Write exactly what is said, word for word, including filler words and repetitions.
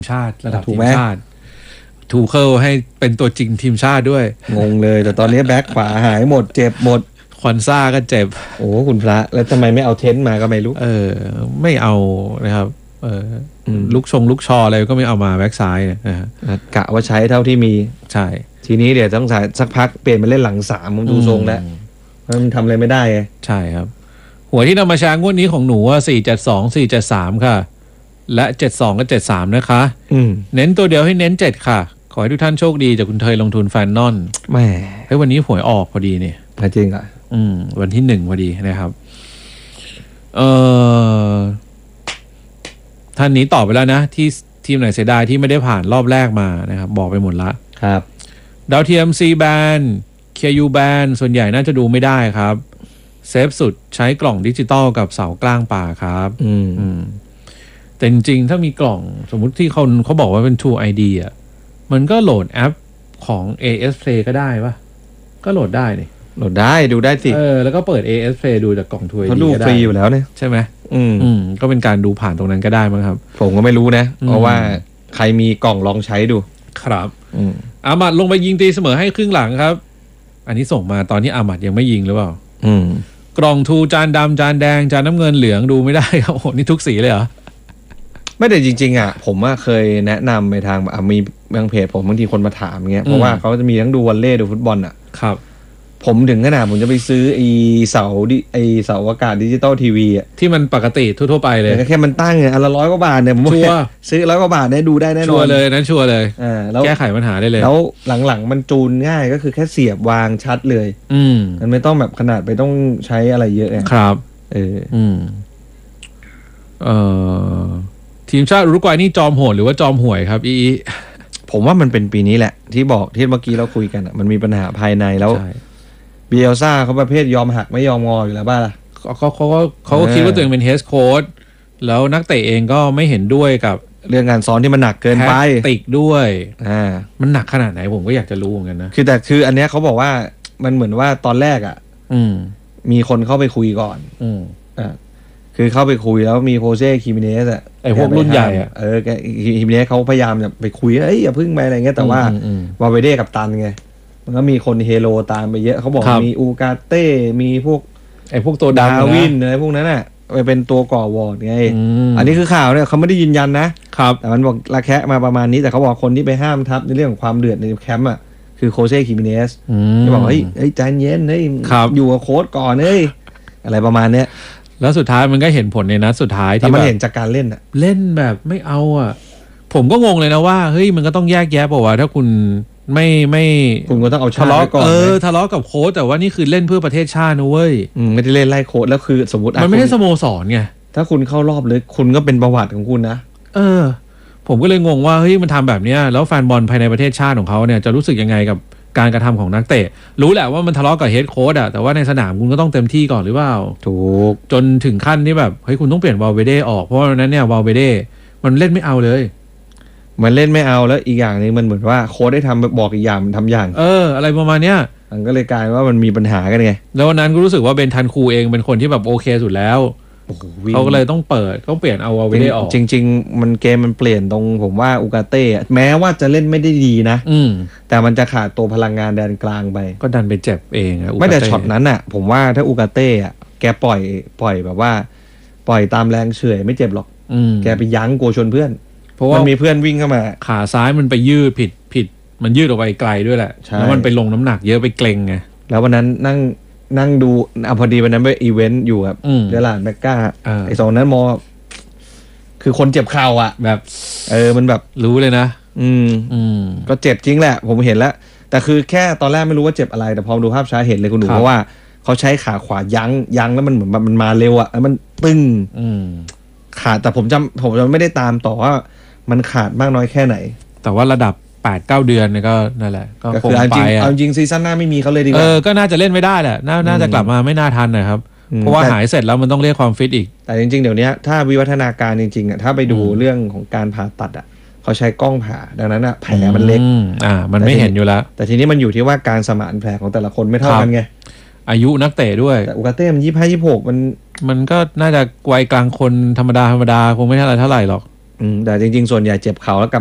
ชาติระดับทีมชาติทูเคิลให้เป็นตัวจริงทีมชาติด้วยงงเลยแต่ตอนนี้แบ็คขวาหายหมดเจ็บหมดควันซ่าก็เจ็บโอ้คุณพระแล้วทำไมไม่เอาเทนต์มาก็ไม่รู้เออไม่เอานะครับเออลุกชงลุกชออะไรก็ไม่เอามาแบ็คซ้ายนะฮะกะว่าใช้เท่าที่มีใช่ทีนี้เดี๋ยวต้องสักพักเปลี่ยนมาเล่นหลังสามผมดูทรงแล้วมันทำอะไรไม่ได้ไงใช่ครับหัวที่นำมาช้างงวดนี้ของหนูว่าสี่เจ็ดสองสี่เจ็ดสามค่ะและเจ็ดสองกับเจ็ดสามนะคะเน้นตัวเดียวให้เน้นเจ็ดค่ะขอให้ทุกท่านโชคดีจากคุณเทยลงทุนแฟนนอนแหมเฮ้ยวันนี้หวยออกพอดีเนี่ยจริงอ่ะอืมวันที่หนึ่งพอดีนะครับเอ่อท่านนี้ตอบไปแล้วนะที่ทีมไหนเสียดายที่ไม่ได้ผ่านรอบแรกมานะครับบอกไปหมดละครับดาวเทียม C band เค ยู band ส่วนใหญ่น่าจะดูไม่ได้ครับเซฟสุดใช้กล่องดิจิตอลกับเสากลางป่าครับอืมอืมแต่จริงๆถ้ามีกล่องสมมุติที่เขาเขาบอกว่าเป็น True ไอ ดี อ่ะมันก็โหลดแอปของ เอ เอส Play ก็ได้ปะก็โหลดได้นี่โหลดได้ดูได้สิเออแล้วก็เปิด เอ เอส Play ดูจากกล่อง True ไอ ดีเขาดูฟรีอยู่แล้วเนี่ยใช่ไหมอืมอืมก็เป็นการดูผ่านตรงนั้นก็ได้มั้งครับผมก็ไม่รู้นะเพราะว่าใครมีกล่องลองใช้ดูครับอืมอามัดลงไปยิงตีเสมอให้ครึ่งหลังครับอันนี้ส่งมาตอนที่อามัดยังไม่ยิงหรือเปล่าอืมกล่องทูจานดำจานแดงจานน้ำเงินเหลืองดูไม่ได้ครับโอ้นี่ทุกสีเลยเหรอไม่แต่จริงๆอ่ะผมเคยแนะนำไปทางมีบางเพจผมบางทีคนมาถามเงี้ยเพราะว่าเขาจะมีทั้งดูวอลเลย์ดูฟุตบอลอ่ะครับผมถึงขนาดผมจะไปซื้อไอเสาไอเสาอากาศดิจิตอลทีวีอ่ะที่มันปกติทั่วๆไปเลยแค่มันตั้งอันละร้อยกว่าบาทเนี่ยผมชัวร์ซื้อร้อยกว่าบาทเนี่ยดูได้แน่นอนชัวร์เลยนั้นชัวร์เลยอ่าแล้วแก้ไขปัญหาได้เลยแล้วหลังๆมันจูนง่ายก็คือแค่เสียบวางชัดเลยอืมมันไม่ต้องแบบขนาดไปต้องใช้อะไรเยอะไงครับเอออืมเอ่อทีมชาติอุรุกวัยนี่จอมโหดหรือว่าจอมห่วยครับอีผมว่ามันเป็นปีนี้แหละที่บอกที่เมื่อกี้เราคุยกันอ่ะมันมีปัญหาภายในแล้วเบียลซ่าเขาประเภทยอมหักไม่ยอมงออยู่แล้วบ้าล่ะเขาเขาก็เขาก็คิดว่าตัวเองเป็นเฮดโค้ชแล้วนักเตะเองก็ไม่เห็นด้วยกับเรื่องการซ้อนที่มันหนักเกินไปติกด้วยอ่ามันหนักขนาดไหนผมก็อยากจะรู้เหมือนกันนะคือแต่คืออันเนี้ยเขาบอกว่ามันเหมือนว่าตอนแรกอ่ะอืมมีคนเข้าไปคุยก่อนอืมอ่าคือเข้าไปคุยแล้วมีโคเซ่คิมิเนสอ่ะไอพวกรุ่นใหญ่อ่ะเออคิมิเนสเขาพยายามจะไปคุยเอ้ยอย่าพึ่งไปอะไรเงี้ยแต่ว่าวาเวเด้กับตันไงมันก็มีคนเฮโลตามไปเยอะเขาบอกมีอูกาเต้มีพวกไอพวกตัวดาวินอะไรพวกนั้นอ่ะไปเป็นตัวก่อวอร์ดไงอ, อันนี้คือข่าวเนี่ยเขาไม่ได้ยืนยันนะครับแต่มันบอกระแคะมาประมาณนี้แต่เขาบอกคนที่ไปห้ามทับในเรื่องของความเดือดในแคมป์อ่ะคือโคเซ่คิมิเนสที่บอกเฮ้ยเฮ้ยใจเย็นเฮ้ยอยู่กับโค้ชก่อนเฮ้ยอะไรประมาณเนี้ยแล้วสุดท้ายมันก็เห็นผลในนัดสุดท้ายที่มันเห็นจากการเล่นอ่ะเล่นแบบไม่เอาอ่ะผมก็งงเลยนะว่าเฮ้ยมันก็ต้องแยกแยะป่าวว่าถ้าคุณไม่ไม่คุณก็ต้องเอาทะเลาะก่อนเออทะเลาะกับโค้ชแต่ว่านี่คือเล่นเพื่อประเทศชาตินะเว้ยไม่ได้เล่นไล่โค้ชแล้วคือสมมติมันไม่ได้สโมสรไงถ้าคุณเข้ารอบเลยคุณก็เป็นประวัติของคุณนะเออผมก็เลยงงว่าเฮ้ยมันทำแบบเนี้ยแล้วแฟนบอลภายในประเทศชาติของเขาเนี่ยจะรู้สึกยังไงกับการกระทำของนักเตะรู้แหละว่ามันทะเลาะกับเฮดโค้ชอะแต่ว่าในสนามคุณก็ต้องเต็มที่ก่อนหรือเปล่าถูกจนถึงขั้นที่แบบเฮ้ยคุณต้องเปลี่ยนวาลเวเด้ออกเพราะว่านั้นเนี่ยวาลเวเด้มันเล่นไม่เอาเลยมันเล่นไม่เอาแล้วอีกอย่างนึงมันเหมือนว่าโค้ชได้ทำบอกอีกอย่างทำอย่างเอออะไรประมาณเนี้ยมันก็เลยกลายว่ามันมีปัญหากันไงแล้ววันนั้นก็รู้สึกว่าเบนทันคูเองเป็นคนที่แบบโอเคสุดแล้วเขาก็เลยต้องเปิดต้องเปลี่ยนเอาวาลเวเด้ออกจริงๆมันเกมมันเปลี่ยนตรงผมว่าอูกาเต้แม้ว่าจะเล่นไม่ได้ดีนะแต่มันจะขาดตัวพลังงานแดนกลางไปก็ดันไปเจ็บเองไม่แต่ช็อตนั้นอ่ะผมว่าถ้าอูกาเต้อะแกปล่อยปล่อยแบบว่าปล่อยตามแรงเฉื่อยไม่เจ็บหรอกแกไปยั้งโกชนเพื่อนเพราะว่ามันมีเพื่อนวิ่งเข้ามาขาซ้ายมันไปยืดผิดผิดมันยืดออกไปไกลด้วยแหละแล้วมันไปลงน้ำหนักเยอะไปเกร็งไงแล้ววันนั้นนั่งนั่งดูเอาพอดีวันนั้นไปอีเวนต์อยู่ครับเดลานแมกกาไอสองนั้นมอคือคนเจ็บเข่าอ่ะแบบเออมันแบบรู้เลยนะอืมอืมก็เจ็บจริงแหละผมเห็นแล้วแต่คือแค่ตอนแรกไม่รู้ว่าเจ็บอะไรแต่พอดูภาพช้าเห็นเลยคุณหนูเพราะว่าเขาใช้ขาขวายั้งยั้งแล้วมันเหมือนมันมาเร็วอ่ะแล้วมันตึงขาดแต่ผมจำผมจำไม่ได้ตามต่อว่ามันขาดมากน้อยแค่ไหนแต่ว่าระดับแปดเก้าเดือนเนี่ยก็นั่นแหละก็คงไปอ่ะเอาจริงซีซั่นหน้าไม่มีเขาเลยดีกว่าเออก็น่าจะเล่นไม่ได้แหละน่าจะกลับมาไม่น่าทันนะครับเพราะว่าหายเสร็จแล้วมันต้องเรียกความฟิตอีกแต่จริงๆเดี๋ยวนี้ถ้าวิวัฒนาการจริงๆอ่ะถ้าไปดูเรื่องของการผ่าตัดอ่ะเขาใช้กล้องผ่าดังนั้นอ่ะแผลมันเล็กอ่ามันไม่เห็นอยู่แล้วแต่ทีนี้มันอยู่ที่ว่าการสมานแผลของแต่ละคนไม่เท่ากันไงอายุนักเตะด้วยแต่อูกาเต้มันยี่สิบห้ายี่สิบหกมันมันก็น่าจะวัยกลางคนธรรมดาธรรมดาคงไม่เท่าไรเท่าไหร่หรอกอืมแต่จริงๆส่วนใหญ่เจ็บเข่าแล้วกลับ